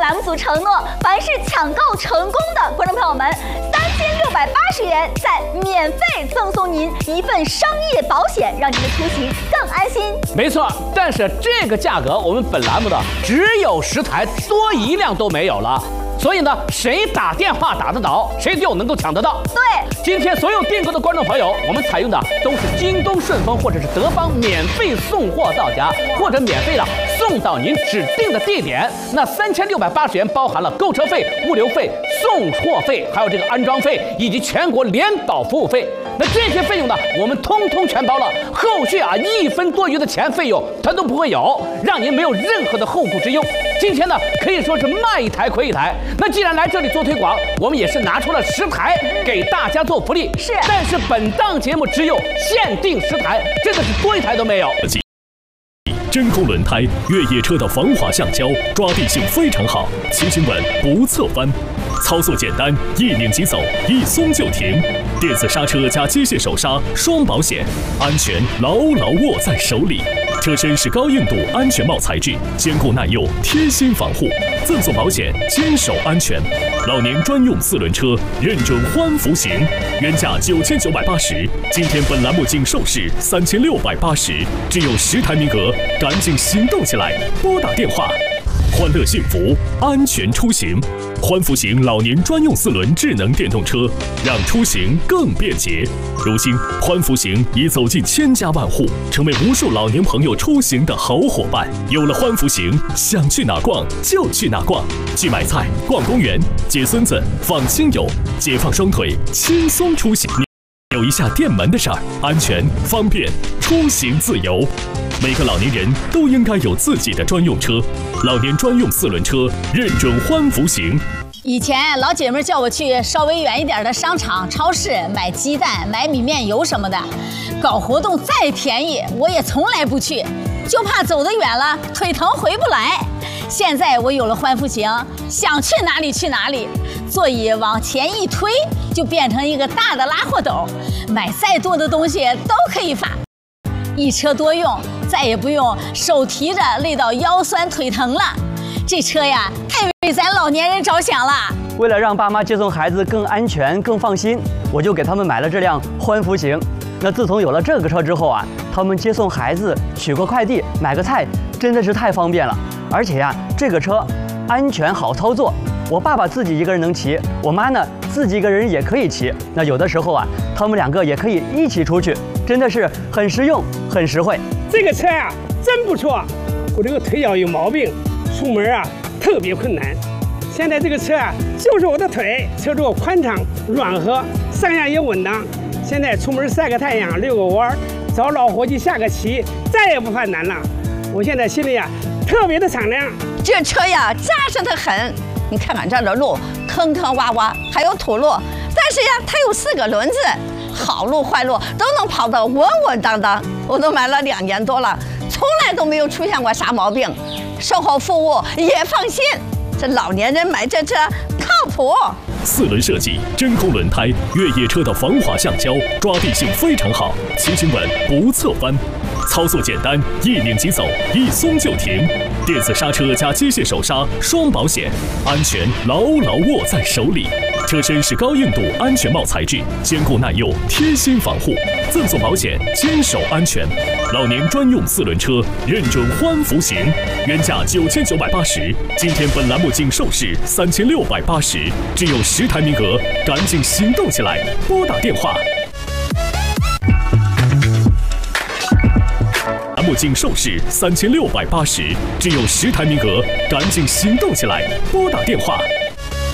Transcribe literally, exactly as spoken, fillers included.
栏目组承诺，凡是抢购成功的观众朋友们，三千六百八十元再免费赠送您一份商业保险，让您的出行更安心。 没错，但是这个价格，我们本栏目的只有十台，多一辆都没有了。 所以呢，谁打电话打得到，谁就能够抢得到。 对， 今天所有订购的观众朋友，我们采用的都是京东顺丰或者是德邦免费送货到家，或者免费的送到您指定的地点。那三千六百八十元包含了购车费、物流费、送货费，还有这个安装费以及全国联保服务费。那这些费用呢，我们通通全包了，后续啊一分多余的钱费用它都不会有，让您没有任何的后顾之忧。今天呢，可以说是卖一台亏一台。 那既然来这里做推广，我们也是拿出了十台给大家做福利。 是， 但是本档节目只有限定十台，真的是多一台都没有。 真空轮胎，越野车的防滑橡胶，抓地性非常好，骑行稳不侧翻，操作简单，一拧即走，一松就停。电子刹车加机械手刹，双保险，安全牢牢握在手里。 车身是高硬度安全帽材质，坚固耐用，贴心防护，赠送保险，坚守安全。老年专用四轮车，认准欢福行，原价九千九百八十，今天本栏目仅售市三千六百八十，只有十台名额，赶紧行动起来，拨打电话。 欢乐幸福，安全出行。欢福行老年专用四轮智能电动车，让出行更便捷。如今，欢福行已走进千家万户，成为无数老年朋友出行的好伙伴。有了欢福行，想去哪逛就去哪逛，去买菜、逛公园、接孙子、放亲友，解放双腿，轻松出行。有一下电门的事儿，安全、方便、出行自由。 每个老年人都应该有自己的专用车，老年专用四轮车，认准欢福行。 以前老姐妹叫我去稍微远一点的商场、超市买鸡蛋、买米面油什么的，搞活动再便宜，我也从来不去，就怕走得远了腿疼回不来。现在我有了欢福行，想去哪里去哪里，座椅往前一推，就变成一个大的拉货斗，买再多的东西都可以发。 一车多用，再也不用手提着累到腰酸腿疼了。这车呀，太为咱老年人着想了。 为了让爸妈接送孩子更安全、更放心，我就给他们买了这辆欢福行。那自从有了这个车之后啊，他们接送孩子、取个快递、买个菜，真的是太方便了。而且呀，这个车安全好操作。我爸爸自己一个人能骑，我妈呢自己一个人也可以骑。那有的时候啊，他们两个也可以一起出去。 真的是很实用，很实惠。 这个车啊，真不错。我这个腿脚有毛病，出门啊特别困难。现在这个车啊，就是我的腿，车座宽敞软和，上下也稳当。现在出门晒个太阳、遛个弯，找老伙计下个棋，再也不犯难了。我现在心里啊特别的敞亮。 这车呀扎实得很，你看看这儿的路，坑坑洼洼，还有土路，但是呀，它有四个轮子。 好路坏路都能跑得稳稳当当，我都买了两年多了，从来都没有出现过啥毛病，售后服务也放心。这老年人买这车靠谱。 四轮设计，真空轮胎，越野车的防滑橡胶，抓地性非常好，骑行稳不侧翻，操作简单，一拧即走，一松就停。电子刹车加机械手刹，双保险，安全牢牢握在手里。 车身是高硬度安全帽材质，坚固耐用，贴心防护，赠送保险，坚守安全。老年专用四轮车，认准欢福行，原价九千九百八十，今天本栏目仅售市三千六百八十，只有十台名额，赶紧行动起来，拨打电话。栏目仅售市三千六百八十，只有十台名额，赶紧行动起来，拨打电话。